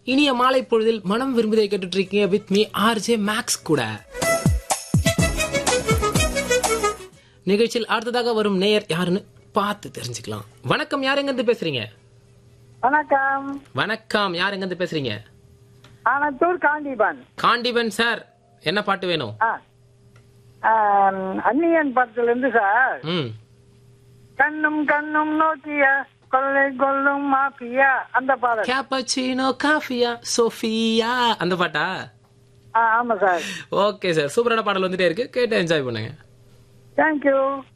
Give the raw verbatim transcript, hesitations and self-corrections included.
இனிய மாலை பொழுதில் மனம் விரும்புதை கேட்டுட்டு இருக்கீங்க வித் மீ ஆர்ஜே மேக்ஸ் கூட. நிகழ்ச்சியில் அடுத்ததாக வரும் நேயர் யாருன்னு பார்த்து தெரிஞ்சுக்கலாம். வணக்கம், யார் எங்க இருந்து பேசுறீங்க? வணக்கம். வணக்கம், யார் எங்க இருந்து பேசுறீங்க? ஆனத்தூர் காண்டிபன். காண்டிபன் சார், என்ன பாட்டு வேணும்? அன்னியன் படத்துல இருந்து சார். ம் கண்ணும் கண்ணும் நோக்கிய கொள்ளை கொள்ளும் மாஃபியா அந்த பாடல். கேப்பச்சினோ காஃபியா சோஃபியா அந்த பாட்டா? ஆமா சார். ஓகே சார், சூப்பரான பாடல் வந்துட்டே இருக்கு, கேட்டு என்ஜாய் பண்ணுங்க. தேங்க்யூ.